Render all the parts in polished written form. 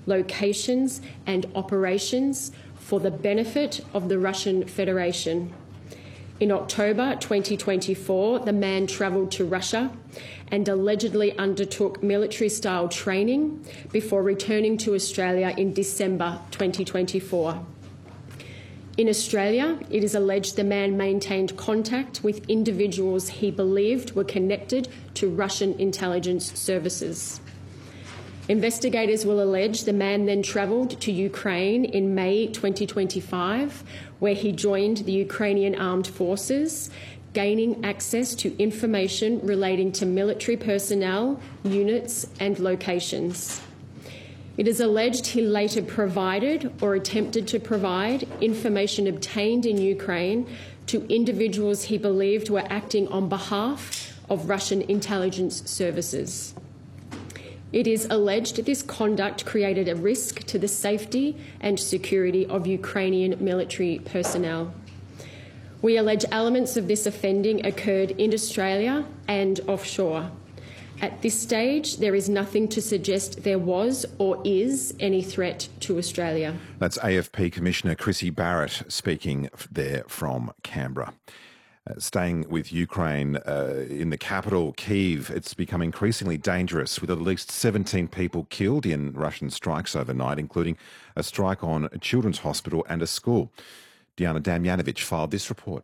locations and operations for the benefit of the Russian Federation. In October 2024, the man travelled to Russia and allegedly undertook military-style training before returning to Australia in December 2024. In Australia, it is alleged the man maintained contact with individuals he believed were connected to Russian intelligence services. Investigators will allege the man then travelled to Ukraine in May 2025, where he joined the Ukrainian armed forces, gaining access to information relating to military personnel, units and locations. It is alleged he later provided or attempted to provide information obtained in Ukraine to individuals he believed were acting on behalf of Russian intelligence services. It is alleged this conduct created a risk to the safety and security of Ukrainian military personnel. We allege elements of this offending occurred in Australia and offshore. At this stage, there is nothing to suggest there was or is any threat to Australia. That's AFP Commissioner Chrissy Barrett speaking there from Canberra. Staying with Ukraine, in the capital, Kyiv, it's become increasingly dangerous, with at least 17 people killed in Russian strikes overnight, including a strike on a children's hospital and a school. Diana Damjanovic filed this report.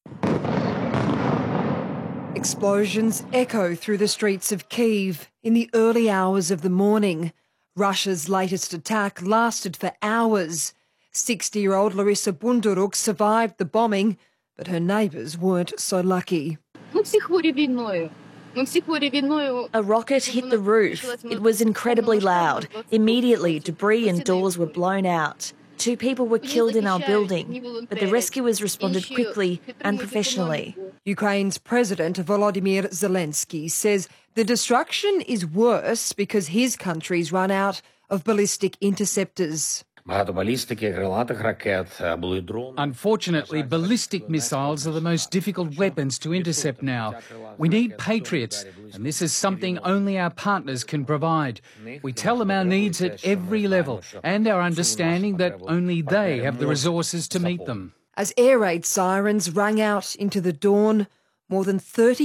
Explosions echo through the streets of Kyiv in the early hours of the morning. Russia's latest attack lasted for hours. 60-year-old Larissa Bunduruk survived the bombing, but her neighbours weren't so lucky. A rocket hit the roof. It was incredibly loud. Immediately, debris and doors were blown out. 2 people were killed in our building, but the rescuers responded quickly and professionally. Ukraine's President Volodymyr Zelensky says the destruction is worse because his country's run out of ballistic interceptors. Unfortunately, ballistic missiles are the most difficult weapons to intercept now. We need Patriots, and this is something only our partners can provide. We tell them our needs at every level and our understanding that only they have the resources to meet them. As air raid sirens rang out into the dawn, more than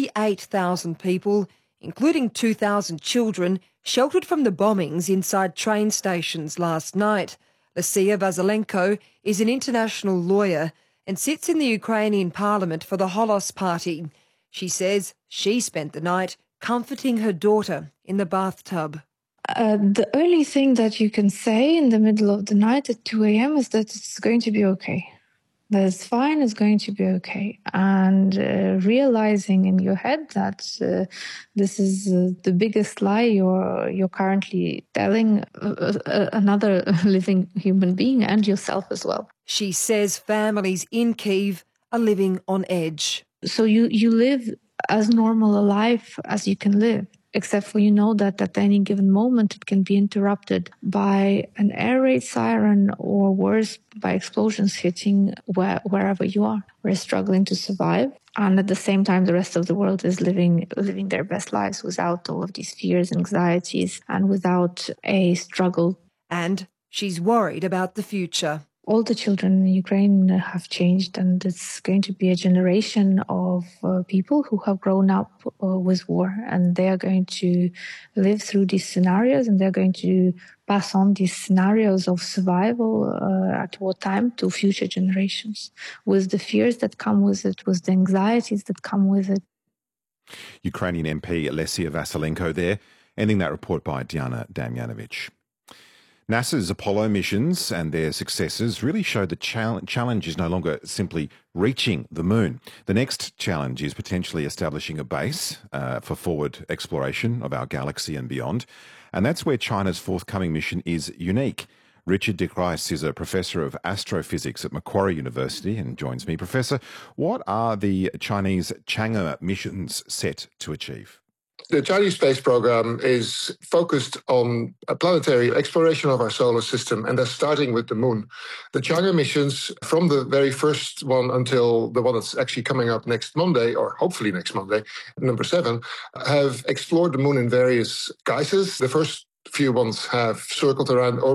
38,000 people, including 2,000 children, sheltered from the bombings inside train stations last night. Lucia Vasylenko is an international lawyer and sits in the Ukrainian parliament for the Holos Party. She says she spent the night comforting her daughter in the bathtub. The only thing that you can say in the middle of the night at 2 a.m. is that it's going to be okay. That it's fine, it's going to be okay. And realizing in your head that this is the biggest lie you're currently telling another living human being and yourself as well. She says families in Kyiv are living on edge. So you live as normal a life as you can live, except for you know that at any given moment it can be interrupted by an air raid siren or worse, by explosions hitting wherever you are. We're struggling to survive. And at the same time, the rest of the world is living their best lives without all of these fears, anxieties, and without a struggle. And she's worried about the future. All the children in Ukraine have changed, and it's going to be a generation of people who have grown up with war, and they are going to live through these scenarios, and they're going to pass on these scenarios of survival at wartime to future generations, with the fears that come with it, with the anxieties that come with it. Ukrainian MP Lesia Vasylenko there, ending that report by Diana Damjanovic. NASA's Apollo missions and their successes really show the challenge is no longer simply reaching the moon. The next challenge is potentially establishing a base for forward exploration of our galaxy and beyond. And that's where China's forthcoming mission is unique. Richard de Cruyff is a professor of astrophysics at Macquarie University and joins me. Professor, what are the Chinese Chang'e missions set to achieve? The Chinese space program is focused on a planetary exploration of our solar system, and that's starting with the moon. The Chang'e missions, from the very first one until the one that's actually coming up next Monday, or hopefully next Monday, number 7, have explored the moon in various guises. The first few ones have circled around